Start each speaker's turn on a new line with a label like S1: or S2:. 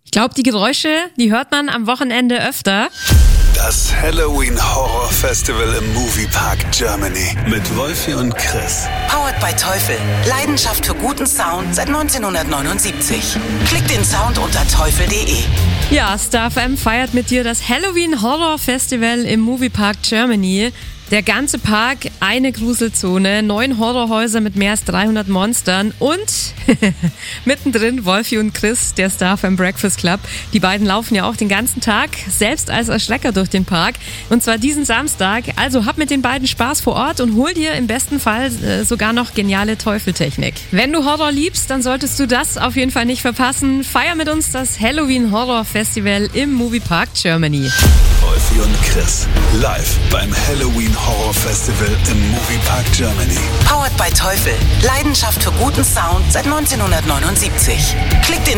S1: Ich glaube, die Geräusche, die hört man am Wochenende öfter.
S2: Das Halloween Horror Festival im Moviepark Germany mit Wolfi und Chris.
S3: Powered by Teufel. Leidenschaft für guten Sound seit 1979. Klick den Sound unter teufel.de.
S1: Ja, Star FM feiert mit dir das Halloween Horror Festival im Moviepark Germany. Der ganze Park, eine Gruselzone, 9 Horrorhäuser mit mehr als 300 Monstern und mittendrin Wolfi und Chris, der Star FM Breakfast Club. Die beiden laufen ja auch den ganzen Tag, selbst als Erschrecker durch den Park. Und zwar diesen Samstag. Also hab mit den beiden Spaß vor Ort und hol dir im besten Fall sogar noch geniale Teufeltechnik. Wenn du Horror liebst, dann solltest du das auf jeden Fall nicht verpassen. Feier mit uns das Halloween Horror Festival im Moviepark Germany.
S2: Wolfi und Chris, live beim Halloween Horror Festival im Moviepark Germany.
S3: Powered by Teufel. Leidenschaft für guten Sound seit 1979. Klick den